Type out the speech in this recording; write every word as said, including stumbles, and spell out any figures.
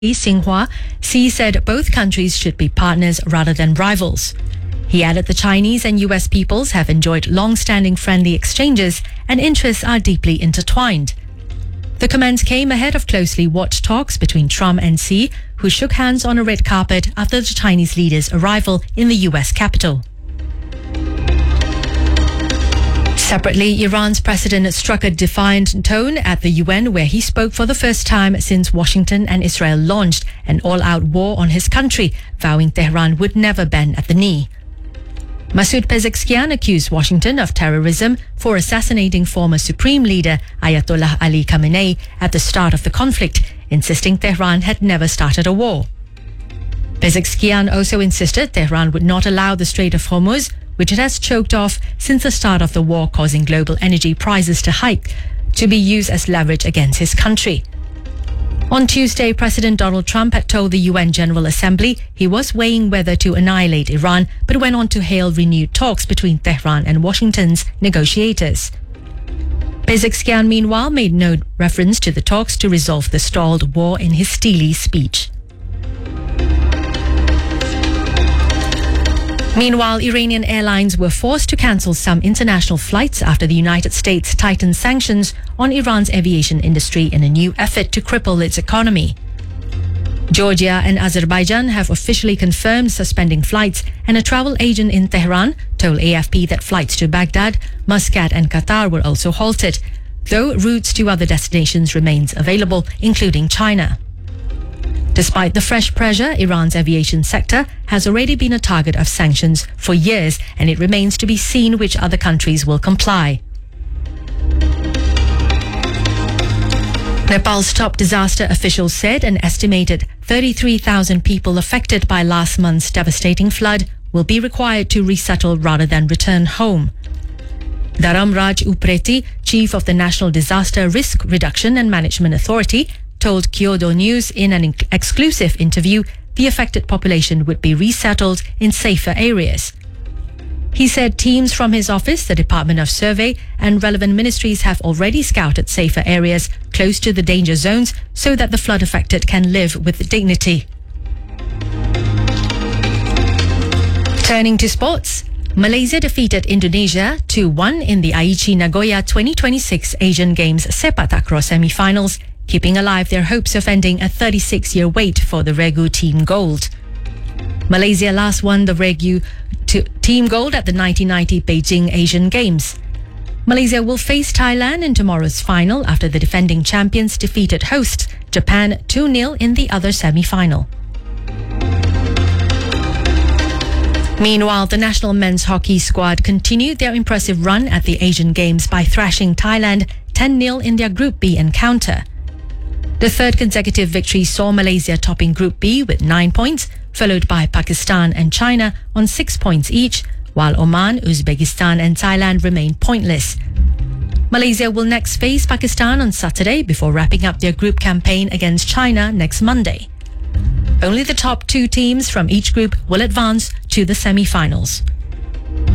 Xinhua, Xi said both countries should be partners rather than rivals. He added the Chinese and U S peoples have enjoyed long-standing friendly exchanges and interests are deeply intertwined. The comments came ahead of closely watched talks between Trump and Xi, who shook hands on a red carpet after the Chinese leader's arrival in the U S capital. Separately, Iran's president struck a defiant tone at the U N, where he spoke for the first time since Washington and Israel launched an all-out war on his country, vowing Tehran would never bend at the knee. Masoud Pezeshkian accused Washington of terrorism for assassinating former Supreme Leader Ayatollah Ali Khamenei at the start of the conflict, insisting Tehran had never started a war. Pezeshkian also insisted Tehran would not allow the Strait of Hormuz, which it has choked off since the start of the war, causing global energy prices to hike, to be used as leverage against his country. On Tuesday, President Donald Trump had told the U N General Assembly he was weighing whether to annihilate Iran, but went on to hail renewed talks between Tehran and Washington's negotiators. Pezeshkian, meanwhile, made no reference to the talks to resolve the stalled war in his steely speech. Meanwhile, Iranian airlines were forced to cancel some international flights after the United States tightened sanctions on Iran's aviation industry in a new effort to cripple its economy. Georgia and Azerbaijan have officially confirmed suspending flights, and a travel agent in Tehran told A F P that flights to Baghdad, Muscat and Qatar were also halted, though routes to other destinations remains available, including China. Despite the fresh pressure, Iran's aviation sector has already been a target of sanctions for years, and it remains to be seen which other countries will comply. Nepal's top disaster officials said an estimated thirty-three thousand people affected by last month's devastating flood will be required to resettle rather than return home. Dharam Raj Upreti, chief of the National Disaster Risk Reduction and Management Authority, told Kyodo News in an exclusive interview the affected population would be resettled in safer areas. He said teams from his office, the Department of Survey, and relevant ministries have already scouted safer areas close to the danger zones so that the flood affected can live with dignity. Turning to sports, Malaysia defeated Indonesia two one in the Aichi Nagoya twenty twenty-six Asian Games Sepak Takraw semi-finals, keeping alive their hopes of ending a thirty-six-year wait for the Regu team gold. Malaysia last won the Regu team gold at the nineteen ninety Beijing Asian Games. Malaysia will face Thailand in tomorrow's final after the defending champions defeated hosts Japan two nil in the other semi-final. Meanwhile, the national men's hockey squad continued their impressive run at the Asian Games by thrashing Thailand ten nil in their Group B encounter. The third consecutive victory saw Malaysia topping Group B with nine points, followed by Pakistan and China on six points each, while Oman, Uzbekistan and Thailand remain pointless. Malaysia will next face Pakistan on Saturday before wrapping up their group campaign against China next Monday. Only the top two teams from each group will advance to the semi-finals.